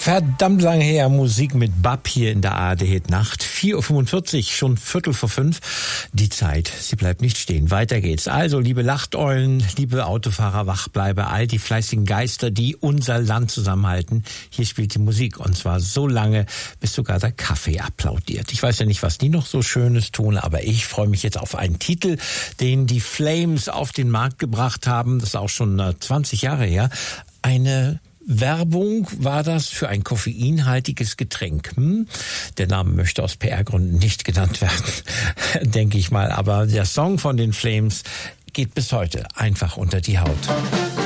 Verdammt lange her, Musik mit Bab hier in der ARD Nacht. 4.45 Uhr, schon 4:45. Die Zeit, sie bleibt nicht stehen. Weiter geht's. Also, liebe Lachteulen, liebe Autofahrer, Wachbleiber, all die fleißigen Geister, die unser Land zusammenhalten. Hier spielt die Musik und zwar so lange, bis sogar der Kaffee applaudiert. Ich weiß ja nicht, was die noch so Schönes tun, aber ich freue mich jetzt auf einen Titel, den die Flames auf den Markt gebracht haben. Das ist auch schon 20 Jahre her. Eine Werbung war das für ein koffeinhaltiges Getränk. Der Name möchte aus PR-Gründen nicht genannt werden, denke ich mal. Aber der Song von den Flames geht bis heute einfach unter die Haut.